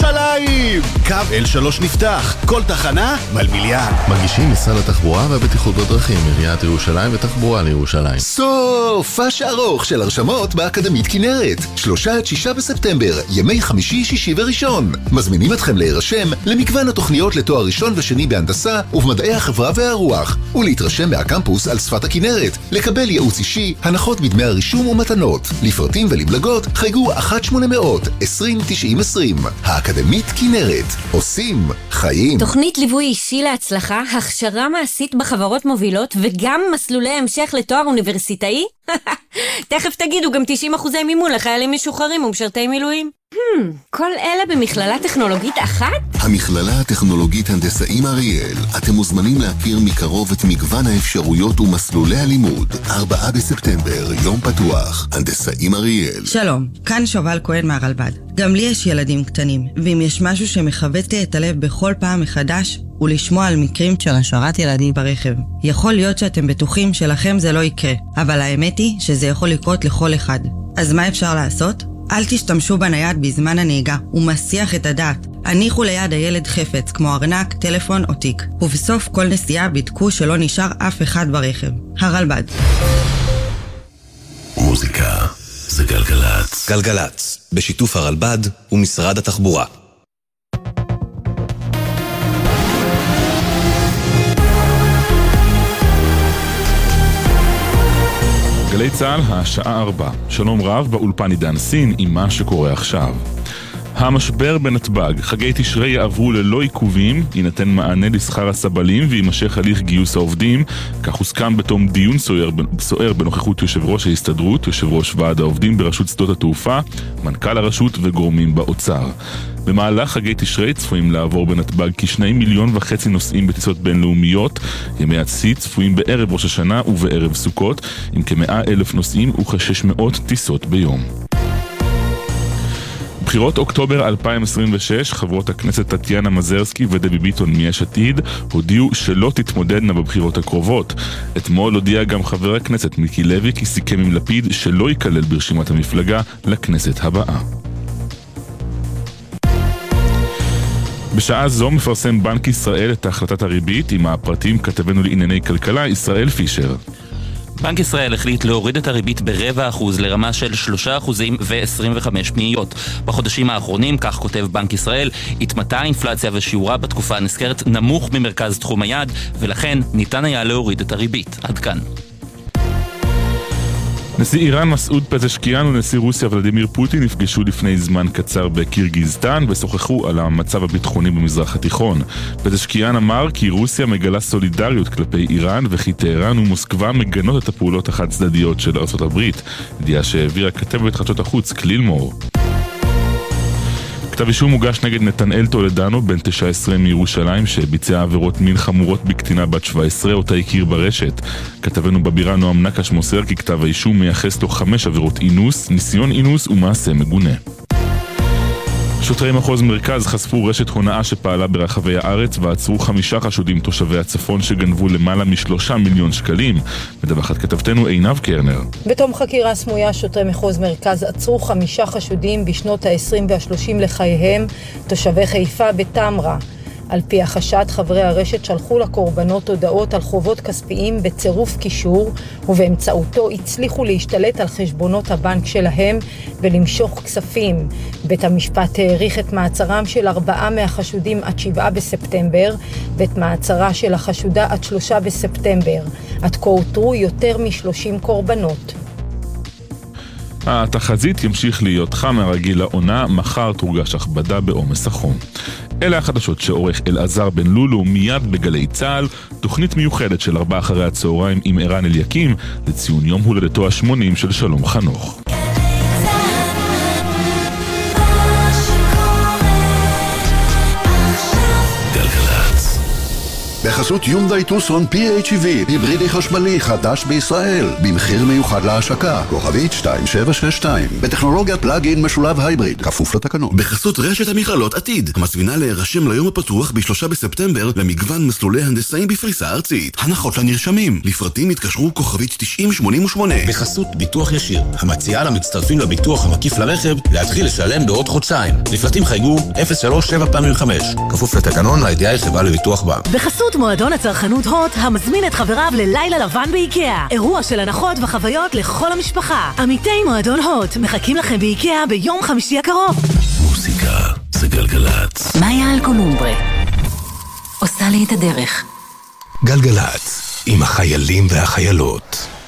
ירושלים! קו L3 נפתח, כל תחנה מלמיליאן. מגישים משרד התחבורה והבטיחות בדרכים, עיריית ירושלים ותחבורה לירושלים. סופש ארוך של הרשמות באקדמית כנרת, 3-6 בספטמבר, ימי חמישי, שישי וראשון. מזמינים אתכם להירשם למגוון התוכניות לתואר ראשון ושני בהנדסה ובמדעי החברה והרוח, ולהתרשם מהקמפוס על שפת הכנרת, לקבל ייעוץ אישי, הנחות בדמי הרישום ומתנות. לפרטים ולמלגות חייגו 1-800-2090-20. האקדמית כנרת, עושים חיים. תוכנית ליווי אישי להצלחה, הכשרה מעשית בחברות מובילות וגם מסלולי המשך לתואר אוניברסיטאי? תכף תגידו גם 90% מימון לחיילים משוחררים ומשרתי מילואים. כל אלה במכללה טכנולוגית אחת? המכללה הטכנולוגית הנדסאים אריאל. אתם מוזמנים להכיר מקרוב את מגוון האפשרויות ומסלולי הלימוד. 4 בספטמבר, יום פתוח, הנדסאים אריאל. שלום, כאן שובל כהן מהרלב"ד. גם לי יש ילדים קטנים, ואם יש משהו שמחבט לי את הלב בכל פעם מחדש, הוא לשמוע על מקרים של השארת ילדים ברכב. יכול להיות שאתם בטוחים שלכם זה לא יקרה, אבל האמת היא שזה יכול לקרות לכל אחד. אז מה אפשר לעשות? אל תשתמשו בנייד בזמן הנהיגה, הוא מסיח את הדעת. הניחו ליד הילד חפץ, כמו ארנק, טלפון או תיק. ובסוף כל נסיעה בדקו שלא נשאר אף אחד ברכב. הרלב"ד. מוזיקה זה גלגלץ. גלגלץ, בשיתוף הרלב"ד ומשרד התחבורה. גלי צהל, השעה 4. שלום רב, באולפן עידן סין עם מה שקורה עכשיו. המשבר בנתב"ג, חגי תשרי יעברו ללא עיכובים, יינתן מענה לשכר הסבלים וימשך הליך גיוס העובדים, כך הוסכם בתום דיון סוער בנוכחות יושב ראש ההסתדרות, יושב ראש ועד העובדים ברשות שדות התעופה, מנכ"ל הרשות וגורמים באוצר. במהלך חגי תשרי צפויים לעבור בנתב"ג כ2.5 מיליון נוסעים בטיסות בינלאומיות. ימי הצי צפויים בערב ראש השנה ובערב סוכות, עם כ100,000 נוסעים וכ600 טיסות ביום. בחירות אוקטובר 2026, חברות הכנסת טטיאנה מזרסקי ודבי ביטון מיש עתיד הודיעו שלא תתמודדנה בבחירות הקרובות. אתמול הודיע גם חבר הכנסת מיקי לוי כי סיכם עם לפיד שלא ייכלל ברשימת המפלגה לכנסת הבאה. בשעה זו מפרסם בנק ישראל את החלטת הריבית. עם הפרטים כתבנו לענייני כלכלה ישראל פישר. בנק ישראל החליט להוריד את הריבית ב0.25% לרמה של 3.25%. בחודשים האחרונים, כך כותב בנק ישראל, התמתה האינפלציה ושיעורה בתקופה הנזכרת נמוך ממרכז תחום היעד, ולכן ניתן היה להוריד את הריבית. עד כאן. נשיא איראן מסעוד פזשקיאן ונשיא רוסיה ולדימיר פוטין נפגשו לפני זמן קצר בקירגיזסטן ושוחחו על המצב הביטחוני במזרח התיכון. פזשקיאן אמר כי רוסיה מגלה סולידריות כלפי איראן וכי טהרן ומוסקבה מגנות את הפעולות החד צדדיות של ארצות הברית, ידיעה שהעבירה כתבת חדשות החוץ קליל מור. כתב אישום מוגש נגד נתנאל טולדנו, בן 19 מירושלים, שביצע עבירות מין חמורות בקטינה בת 17, אותה הכיר ברשת. כתבנו בבירה נועם נקש מוסר כי כתב האישום מייחס לו 5 עבירות אינוס, ניסיון אינוס ומעשה מגונה. שוטרי מחוז מרכז חשפו רשת הונאה שפעלה ברחבי הארץ ועצרו 5 חשודים תושבי הצפון שגנבו למעלה מ3 מיליון שקלים. מדווחת כתבתנו עינב קרנר. בתום חקירה סמויה שוטרי מחוז מרכז עצרו 5 חשודים בשנות ה-20 וה-30 לחייהם, תושבי חיפה בתמרה. על פי החשד, חברי הרשת שלחו לקורבנות הודעות על חובות כספיים בצירוף קישור, ובאמצעותו הצליחו להשתלט על חשבונות הבנק שלהם ולמשוך כספים. בית המשפט העריך את מעצרם של 4 מהחשודים עד 7 בספטמבר, ואת מעצרה של החשודה עד 3 בספטמבר. עד כה אותרו יותר מ-30 קורבנות. התחזית ימשיך להיות חם מהרגיל לעונה, מחר תורגש הכבדה בעומס החום. אלה החדשות שעורך אלעזר בן לולו מיד בגלי צהל, תוכנית מיוחדת של 4 אחרי הצהריים עם ערן אליקים לציון יום הולדתו ה-80 של שלום חנוך. גלגלץ. בחסות בחסות יונדאי טוסון PHEV, היברידי חשמלי חדש בישראל, במחיר מיוחד להשקה, כוכבית 2762, בטכנולוגיית פלאג-אין משולב הייבריד, כפוף לתקנות. בחסות רשת המכללות עתיד, המזמינה להירשם ליום הפתוח ב3 בספטמבר למגוון מסלולי הנדסאים בפריסה ארצית. הנחות לנרשמים, לפרטים התקשרו כוכבית 9088. בחסות ביטוח ישיר, המציעה למצטרפים לביטוח המקיף לרכב להתחיל לשלם בעוד חודשיים. לפרטים חייגו 03755, כפוף לתקנון לידיעה חברה לביטוח בנק. בחסות מועדון הצרכנות הוט, המזמין את חבריו ללילה לבן באיקאה. אירוע של הנחות וחוויות לכל המשפחה. עמיתי מועדון הוט מחכים לכם באיקאה ביום חמישי הקרוב. מוזיקה זה גלגלצ. מאיה אלקונומברה עושה לי את הדרך. גלגלצ, עם החיילים והחיילות.